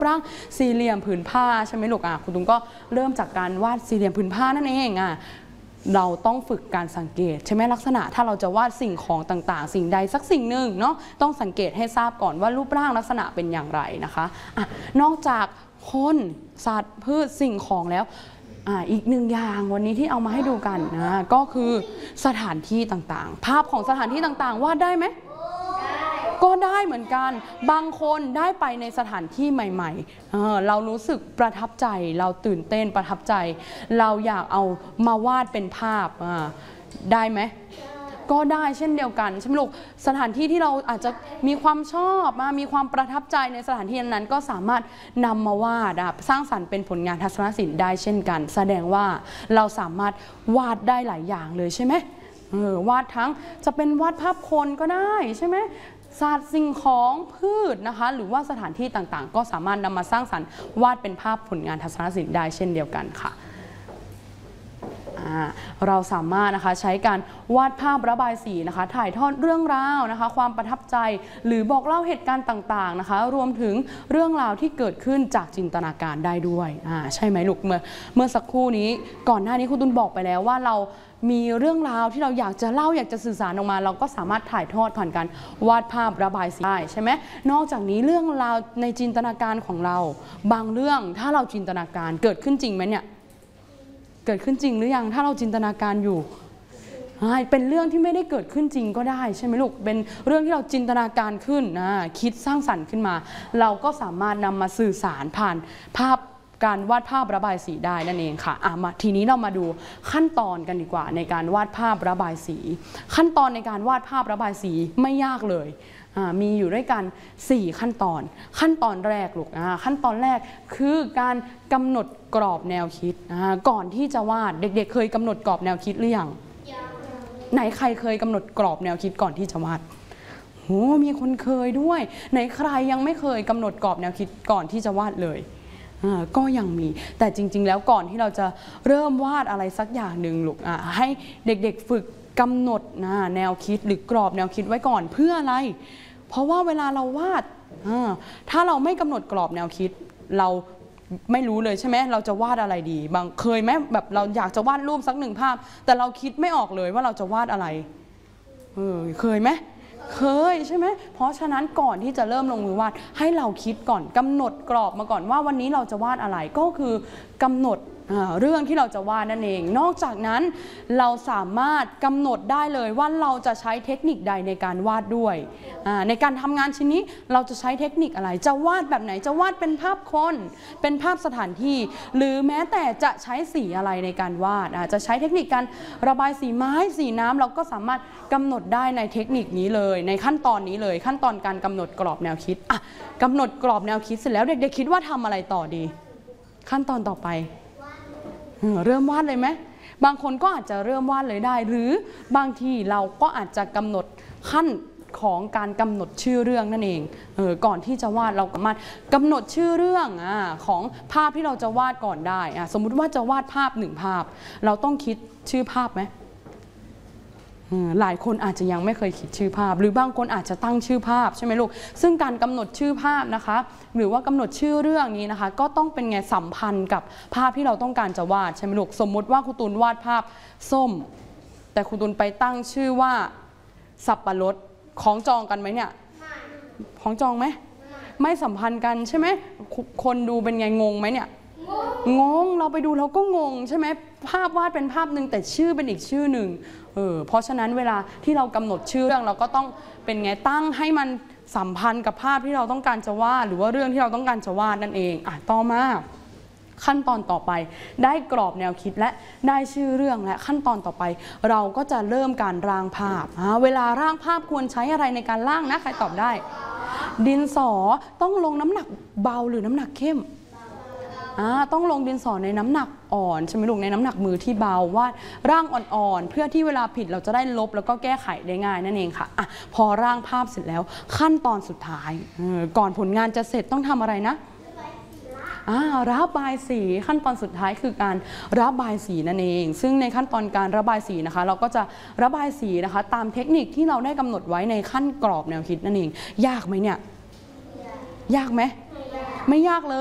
ร่างสี่เหลี่ยมผืนผ้าใช่ไหมลูกคุณตุ้มก็เริ่มจากการวาดสี่เหลี่ยมผืนผ้านั่นเองเราต้องฝึกการสังเกตใช่ไหมลักษณะถ้าเราจะวาดสิ่งของต่างๆสิ่งใดสักสิ่งหนึ่งเนาะต้องสังเกตให้ทราบก่อนว่ารูปร่างลักษณะเป็นอย่างไรนะคะนอกจากคนสัตว์พืชสิ่งของแล้วอีกหนึ่งอย่างวันนี้ที่เอามาให้ดูกันก็คือสถานที่ต่างๆภาพของสถานที่ต่างๆวาดได้ไหมก็ได้เหมือนกันบางคนได้ไปในสถานที่ใหม่ๆเรารู้สึกประทับใจเราตื่นเต้นประทับใจเราอยากเอามาวาดเป็นภาพได้ไหมก็ได้เช่นเดียวกันใช่ไหมลูกสถานที่ที่เราอาจจะมีความชอบมีความประทับใจในสถานที่นั้นก็สามารถนำมาวาดสร้างสรรค์เป็นผลงานทัศนศิลป์ได้เช่นกันแสดงว่าเราสามารถวาดได้หลายอย่างเลยใช่ไหมวาดทั้งจะเป็นวาดภาพคนก็ได้ใช่ไหมสัตว์สิ่งของพืชนะคะหรือว่าสถานที่ต่างๆก็สามารถนำมาสร้างสรรค์วาดเป็นภาพผลงานทัศนศิลป์ได้เช่นเดียวกันค่ะเราสามารถนะคะใช้การวาดภาพระบายสีนะคะถ่ายทอดเรื่องราวนะคะความประทับใจหรือบอกเล่าเหตุการณ์ต่างๆนะคะรวมถึงเรื่องราวที่เกิดขึ้นจากจินตนาการได้ด้วยใช่ไหมลูกเมื่อสักครู่นี้ก่อนหน้านี้คุณตุลบอกไปแล้วว่าเรามีเรื่องราวที่เราอยากจะเล่าอยากจะสื่อสารออกมาเราก็สามารถถ่ายทอดผ่านการวาดภาพระบายสีได้ใช่ไหมนอกจากนี้เรื่องราวในจินตนาการของเราบางเรื่องถ้าเราจินตนาการเกิดขึ้นจริงไหมเนี่ยเกิดขึ้นจริงหรือยังถ้าเราจินตนาการอยู่เป็นเรื่องที่ไม่ได้เกิดขึ้นจริงก็ได้ใช่ไหมลูกเป็นเรื่องที่เราจินตนาการขึ้นคิดสร้างสรรค์ขึ้นมาเราก็สามารถนำมาสื่อสารผ่านภาพการวาดภาพระบายสีได้นั่นเองค่ะทีนี้เรามาดูขั้นตอนกันดีกว่าในการวาดภาพระบายสีขั้นตอนในการวาดภาพระบายสีไม่ยากเลยมีอยู่ด้วยกัน4ขั้นตอนขั้นตอนแรกลูกขั้นตอนแรกคือการกำหนดกรอบแนวคิดก่อนที่จะวาดเด็กๆเคยกำหนดกรอบแนวคิดหรือยังไหนใครเคยกำหนดกรอบแนวคิดก่อนที่จะวาดโหมีคนเคยด้วยไหนใครยังไม่เคยกำหนดกรอบแนวคิดก่อนที่จะวาดเลยก็ยังมีแต่จริงๆแล้วก่อนที่เราจะเริ่มวาดอะไรสักอย่างหนึ่งลูกให้เด็กๆฝึกกำหนดแนวคิดหรือกรอบแนวคิดไว้ก่อนเพื่ออะไรเพราะว่าเวลาเราวาดถ้าเราไม่กำหนดกรอบแนวคิดเราไม่รู้เลยใช่ไหมเราจะวาดอะไรดีบางเคยไหมแบบเราอยากจะวาดรูปสัก1ภาพแต่เราคิดไม่ออกเลยว่าเราจะวาดอะไรเคยไหมเคยใช่ไหมเพราะฉะนั้นก่อนที่จะเริ่มลงมือวาดให้เราคิดก่อนกำหนดกรอบมาก่อนว่าวันนี้เราจะวาดอะไรก็คือกำหนดเรื่องที่เราจะวาดนั่นเองนอกจากนั้นเราสามารถกำหนดได้เลยว่าเราจะใช้เทคนิคใดในการวาดด้วยในการทำงานชิ้นนี้เราจะใช้เทคนิคอะไรจะวาดแบบไหนจะวาดเป็นภาพคนเป็นภาพสถานที่หรือแม้แต่จะใช้สีอะไรในการวาดจะใช้เทคนิคการระบายสีไม้สีน้ำเราก็สามารถกำหนดได้ในเทคนิคนี้เลยในขั้นตอนนี้เลยขั้นตอนการกำหนดกรอบแนวคิดกำหนดกรอบแนวคิดเสร็จแล้วเด็กๆคิดว่าทำอะไรต่อดีขั้นตอนต่อไปเริ่มวาดเลยไหมบางคนก็อาจจะเริ่มวาดเลยได้หรือบางทีเราก็อาจจะกำหนดขั้นของการกำหนดชื่อเรื่องนั่นเองก่อนที่จะวาดเราสามารถกำหนดชื่อเรื่องของภาพที่เราจะวาดก่อนได้สมมุติว่าจะวาดภาพ1ภาพเราต้องคิดชื่อภาพไหมหลายคนอาจจะยังไม่เคยคิดชื่อภาพหรือบางคนอาจจะตั้งชื่อภาพใช่ไหมลูกซึ่งการกำหนดชื่อภาพนะคะหรือว่ากำหนดชื่อเรื่องนี้นะคะก็ต้องเป็นไงสัมพันธ์กับภาพที่เราต้องการจะวาดใช่ไหมลูกสมมติว่าครูตูนวาดภาพส้มแต่ครูตูนไปตั้งชื่อว่าสับปะรดของจองกันไหมเนี่ยของจองไหมไม่สัมพันธ์กันใช่ไหมคนดูเป็นไงงงไหมเนี่ยงงเราไปดูเราก็งงใช่ไหมภาพวาดเป็นภาพหนึ่งแต่ชื่อเป็นอีกชื่อหนึ่งเพราะฉะนั้นเวลาที่เรากำหนดชื่อเรื่องเราก็ต้องเป็นไงตั้งให้มันสัมพันธ์กับภาพที่เราต้องการจะวาดหรือว่าเรื่องที่เราต้องการจะวาดนั่นเองต่อมาขั้นตอนต่อไปได้กรอบแนวคิดและได้ชื่อเรื่องและขั้นตอนต่อไปเราก็จะเริ่มการร่างภาพเวลาร่างภาพควรใช้อะไรในการร่างนะใครตอบได้ดินสอต้องลงน้ำหนักเบาหรือน้ำหนักเข้มต้องลงดินสอในน้ำหนักอ่อนใช่ไหมลูกในน้ำหนักมือที่เบาวาดร่างอ่อนๆเพื่อที่เวลาผิดเราจะได้ลบแล้วก็แก้ไขได้ง่ายนั่นเองค่ะพอร่างภาพเสร็จแล้วขั้นตอนสุดท้ายก่อนผลงานจะเสร็จต้องทำอะไรนะระบายสีขั้นตอนสุดท้ายคือการระบายสีนั่นเองซึ่งในขั้นตอนการระบายสีนะคะเราก็จะระบายสีนะคะตามเทคนิคที่เราได้กำหนดไว้ในขั้นกรอบแนวคิดนั่นเองยากไหมเนี่ยยากไหมไม่ยากเลย